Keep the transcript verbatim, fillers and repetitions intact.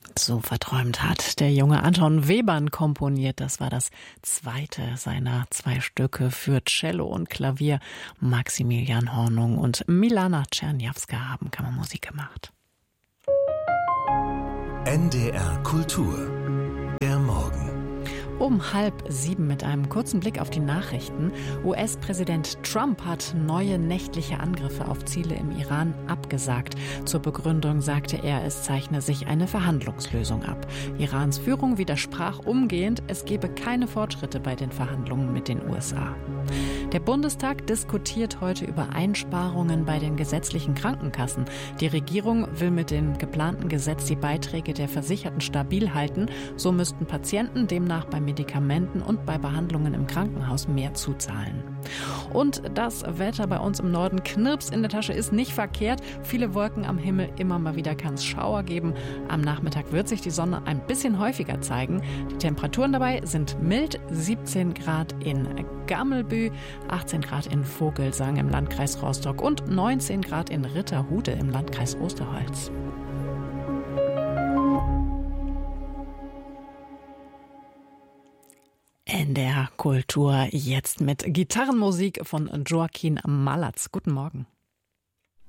So verträumt hat der junge Anton Webern komponiert. Das war das zweite seiner zwei Stücke für Cello und Klavier. Maximilian Hornung und Milana Czerniawska haben Kammermusik gemacht. N D R Kultur. Der Morgen. Um halb sieben mit einem kurzen Blick auf die Nachrichten. U S-Präsident Trump hat neue nächtliche Angriffe auf Ziele im Iran abgesagt. Zur Begründung sagte er, es zeichne sich eine Verhandlungslösung ab. Irans Führung widersprach umgehend, es gebe keine Fortschritte bei den Verhandlungen mit den U S A. Der Bundestag diskutiert heute über Einsparungen bei den gesetzlichen Krankenkassen. Die Regierung will mit dem geplanten Gesetz die Beiträge der Versicherten stabil halten. So müssten Patienten demnach bei Medikamenten und bei Behandlungen im Krankenhaus mehr zuzahlen. Und das Wetter bei uns im Norden, Knirps in der Tasche, ist nicht verkehrt. Viele Wolken am Himmel, immer mal wieder kann es Schauer geben. Am Nachmittag wird sich die Sonne ein bisschen häufiger zeigen. Die Temperaturen dabei sind mild, siebzehn Grad in Gammelbü, achtzehn Grad in Vogelsang im Landkreis Rostock und neunzehn Grad in Ritterhude im Landkreis Osterholz. In der Kultur jetzt mit Gitarrenmusik von Joaquin Malatz. Guten Morgen.